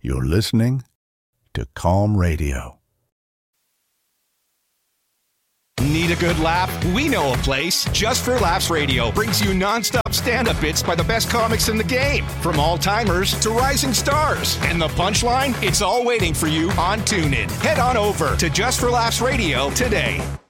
You're listening to Calm Radio. Need a good laugh? We know a place. Just for Laughs Radio brings you non-stop stand-up bits by the best comics in the game, from all-timers to rising stars. And the punchline? It's all waiting for you on TuneIn. Head on over to Just for Laughs Radio today.